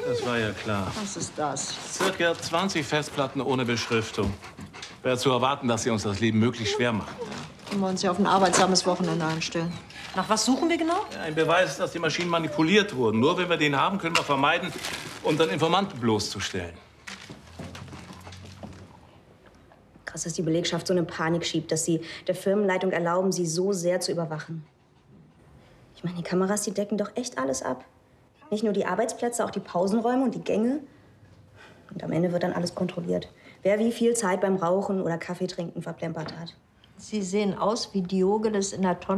Das war ja klar. Was ist das? Circa 20 Festplatten ohne Beschriftung. Wäre zu erwarten, dass sie uns das Leben möglichst schwer machen. Können wir uns ja auf ein arbeitsames Wochenende einstellen. Nach was suchen wir genau? Ein Beweis, dass die Maschinen manipuliert wurden. Nur wenn wir den haben, können wir vermeiden, unseren Informanten bloßzustellen. Krass, dass die Belegschaft so eine Panik schiebt, dass sie der Firmenleitung erlauben, sie so sehr zu überwachen. Ich meine, die Kameras, die decken doch echt alles ab. Nicht nur die Arbeitsplätze, auch die Pausenräume und die Gänge. Und am Ende wird dann alles kontrolliert. Wer wie viel Zeit beim Rauchen oder Kaffee trinken verplempert hat. Sie sehen aus wie Diogenes in der Tonne.